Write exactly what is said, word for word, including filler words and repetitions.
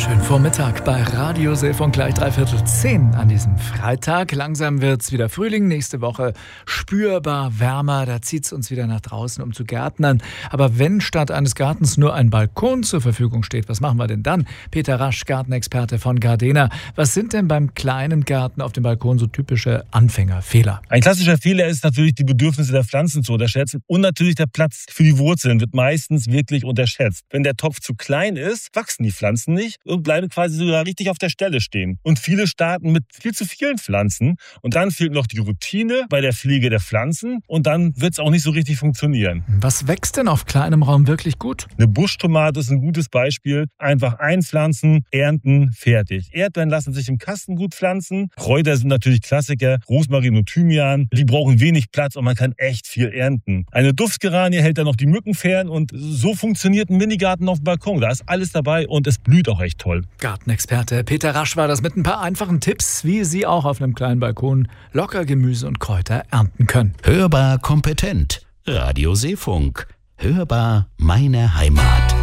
Schönen Vormittag bei Radio Seefunk, gleich dreiviertel zehn an diesem Freitag. Langsam wird's wieder Frühling, nächste Woche spürbar wärmer, da zieht's uns wieder nach draußen, um zu gärtnern. Aber wenn statt eines Gartens nur ein Balkon zur Verfügung steht, was machen wir denn dann? Peter Rasch, Gartenexperte von Gardena. Was sind denn beim kleinen Garten auf dem Balkon so typische Anfängerfehler? Ein klassischer Fehler ist natürlich, die Bedürfnisse der Pflanzen zu unterschätzen und natürlich der Platz für die Wurzeln wird meistens wirklich unterschätzt. Wenn der Topf zu klein ist, wachsen die Pflanzen nicht und bleiben quasi sogar richtig auf der Stelle stehen. Und viele starten mit viel zu vielen Pflanzen und dann fehlt noch die Routine bei der Pflege der Pflanzen und dann wird es auch nicht so richtig funktionieren. Was wächst denn auf kleinem Raum wirklich gut? Eine Buschtomate ist ein gutes Beispiel. Einfach einpflanzen, ernten, fertig. Erdbeeren lassen sich im Kasten gut pflanzen. Kräuter sind natürlich Klassiker. Rosmarin und Thymian. Die brauchen wenig Platz und man kann echt viel ernten. Eine Duftgeranie hält dann noch die Mücken fern und so funktioniert ein Minigarten auf dem Balkon. Da ist alles dabei und es blüht auch echt toll. Gartenexperte Peter Rasch war das mit ein paar einfachen Tipps, wie Sie auch auf einem kleinen Balkon locker Gemüse und Kräuter ernten können. Hörbar kompetent. Radio Seefunk. Hörbar meine Heimat.